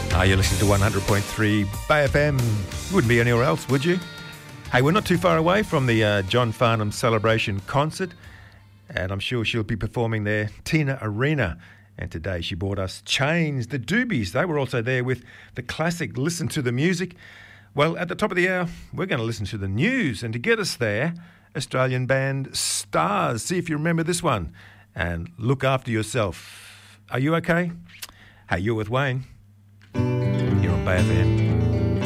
You're listening to 100.3 Bay FM. Wouldn't be anywhere else, would you? Hey, we're not too far away from the John Farnham Celebration concert, and I'm sure she'll be performing there, Tina Arena. And today she brought us Chains, the Doobies. They were also there with the classic Listen to the Music. Well, at the top of the hour, we're going to listen to the news, and to get us there, Australian band Stars. See if you remember this one. And Look After Yourself. Are you okay? Hey, you're with Wayne. Here on Bay FM.